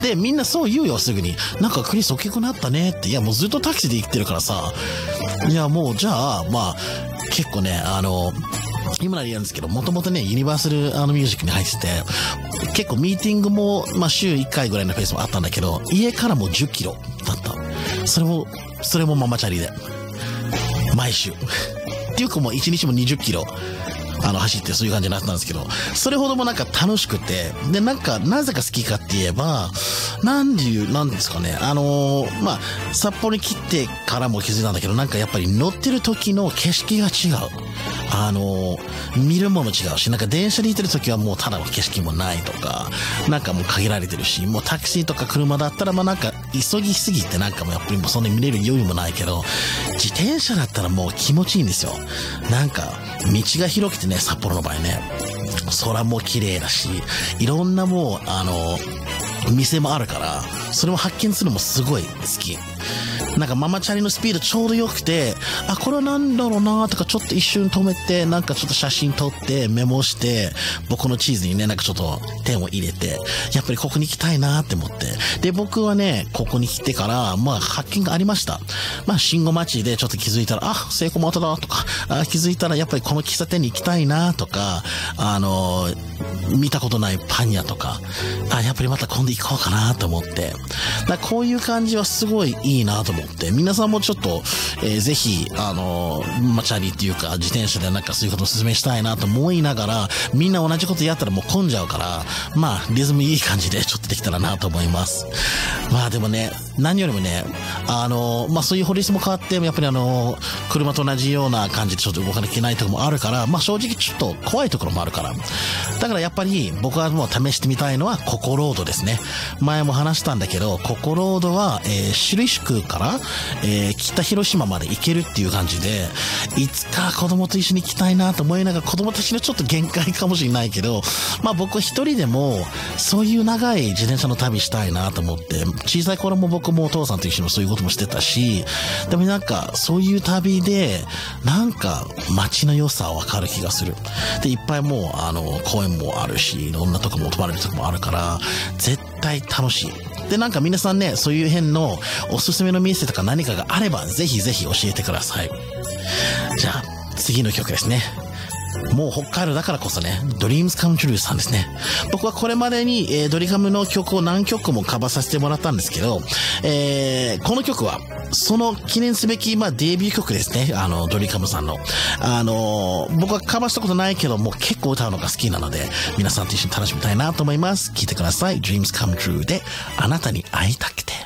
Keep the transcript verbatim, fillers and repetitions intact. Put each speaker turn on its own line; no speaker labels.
で、みんなそう言うよ、すぐに。なんかクリス大きくなったねって。いや、もうずっとタクシーで生きてるからさ。いや、もうじゃあ、まあ、結構ね、あの、今なりやるんですけど、もともとね、ユニバーサルあのミュージックに入ってて、結構ミーティングも、まあ週いっかいぐらいのペースもあったんだけど、家からもじゅっキロだった。それも、それもママチャリで。毎週。っていうかもういちにちもにじゅっキロ。あの、走ってそういう感じになったんですけど、それほどもなんか楽しくて、で、なんか、なぜか好きかって言えば、なんでいう、なんですかね、あのー、まあ、札幌に来てからも気づいたんだけど、なんかやっぱり乗ってる時の景色が違う。あのー、見るもの違うし、なんか電車にいてる時はもうただの景色もないとか、なんかもう限られてるし、もうタクシーとか車だったらまあなんか急ぎすぎてなんかもうやっぱりもうそんなに見れる余裕もないけど、自転車だったらもう気持ちいいんですよ。なんか、道が広くてね、札幌の場合ね、空も綺麗だし、いろんなもう、あの、店もあるから、それも発見するのもすごい好き。なんかママチャリのスピードちょうど良くて、あ、これはなんだろうなとかちょっと一瞬止めて、なんかちょっと写真撮ってメモして、僕の地図にね、なんかちょっと点を入れて、やっぱりここに行きたいなって思って。で、僕はね、ここに来てから、まあ発見がありました。まあ信号待ちでちょっと気づいたら、あ、セイコーマートだとか、あ、気づいたらやっぱりこの喫茶店に行きたいなとか、あのー、見たことないパン屋とか、あ、やっぱりまた今度行こうかなと思って。だこういう感じはすごいいいなと思って、皆さんもちょっと、えー、ぜひ、あのー、マチャリっていうか、自転車でなんかそういうことをお勧めしたいなと思いながら、みんな同じことやったらもう混んじゃうから、まあ、リズムいい感じでちょっとできたらなと思います。まあでもね、何よりもね、あのー、まあそういう法律も変わって、やっぱりあのー、車と同じような感じでちょっと動かなきゃいけないところもあるから、まあ正直ちょっと怖いところもあるから。だからやっぱり僕はもう試してみたいのはココロードですね。前も話したんだけど、ココロードは、えー、首里宿から、えー、北広島まで行けるっていう感じで、いつか子供と一緒に行きたいなと思いながら、子供たちのちょっと限界かもしれないけど、まあ僕は一人でも、そういう長い自転車の旅したいなと思って、小さい頃も僕もお父さんと一緒にそういうこともしてたし、でもなんか、そういう旅で、なんか、街の良さはわかる気がする。で、いっぱいもう、あの、公園もあるし、いろんなとこも泊まれるとこもあるから、絶対楽しい。で、なんか皆さんね、そういう辺のおすすめの店とか何かがあれば、ぜひぜひ教えてください。じゃあ、次の曲ですね。もう北海道だからこそね、Dreams Come True さんですね。僕はこれまでに、えー、ドリカムの曲を何曲もカバーさせてもらったんですけど、えー、この曲は、その記念すべき、まあ、デビュー曲ですね。あの、ドリカムさんの。あのー、僕はカバーしたことないけど、もう結構歌うのが好きなので、皆さんと一緒に楽しみたいなと思います。聴いてください。Dreams Come True で、あなたに会いたくて。